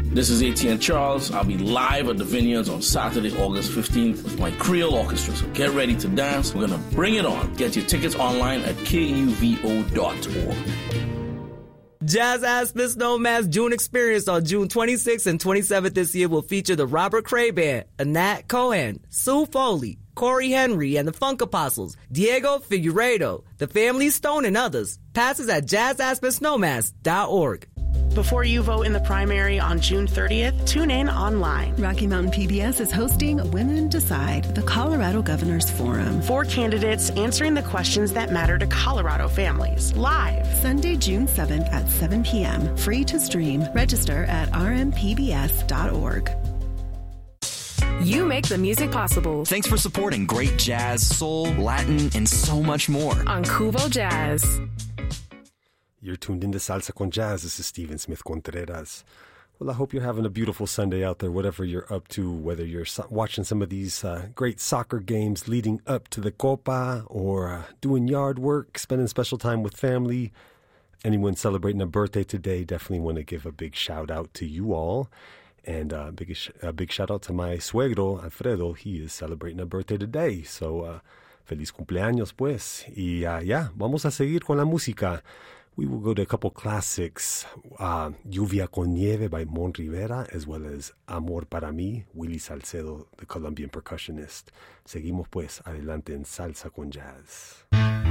This is ATN Charles. I'll be live at the Vineyards on Saturday, August 15th with my Creole Orchestra. So get ready to dance. We're going to bring it on. Get your tickets online at kuvo.org. Jazz Aspen Snowman's June Experience on June 26th and 27th this year will feature the Robert Cray Band, Anat Cohen, Sue Foley, Corey Henry and the Funk Apostles, Diego Figueiredo, the Family Stone, and others. Passes at jazzaspensnowmass.org. Before you vote in the primary on June 30th, tune in online. Rocky Mountain PBS is hosting Women Decide, the Colorado Governors Forum. 4 candidates answering the questions that matter to Colorado families. Live. Sunday, June 7th at 7 p.m. Free to stream. Register at rmpbs.org. You make the music possible. Thanks for supporting great jazz, soul, Latin, and so much more on Kuvo Jazz. You're tuned into Salsa con Jazz. This is Stephen Smith Contreras. Well, I hope you're having a beautiful Sunday out there, whatever you're up to, whether you're watching some of these great soccer games leading up to the Copa or doing yard work, spending special time with family. Anyone celebrating a birthday today, definitely want to give a big shout out to you all. And a big shout out to my suegro, Alfredo. He is celebrating a birthday today. So, feliz cumpleaños, pues. Y vamos a seguir con la música. We will go to a couple classics, Lluvia con Nieve by Mon Rivera, as well as Amor para mí, Willie Salcedo, the Colombian percussionist. Seguimos pues adelante en Salsa con Jazz.